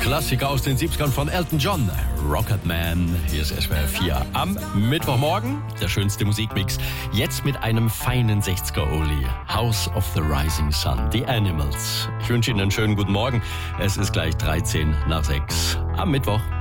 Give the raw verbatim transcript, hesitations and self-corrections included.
Klassiker aus den siebzigern von Elton John, Rocketman. Hier ist S W R vier am Mittwochmorgen, der schönste Musikmix. Jetzt mit einem feinen sechziger-Oldie, House of the Rising Sun, The Animals. Ich wünsche Ihnen einen schönen guten Morgen. Es ist gleich dreizehn nach sechs am Mittwoch.